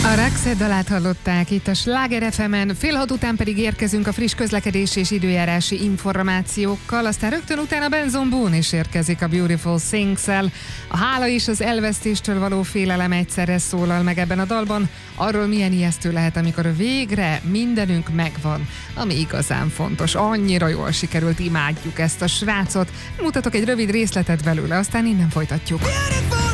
A Raxed dalát hallották itt a Sláger FM-en, fél 6 után pedig érkezünk a friss közlekedés és időjárási információkkal, aztán rögtön utána Benson Boone is érkezik a Beautiful Things-el. A hála és az elvesztéstől való félelem egyszerre szólal meg ebben a dalban, arról milyen ijesztő lehet, amikor végre mindenünk megvan, ami igazán fontos. Annyira jól sikerült, imádjuk ezt a srácot. Mutatok egy rövid részletet belőle, aztán innen folytatjuk. Beautiful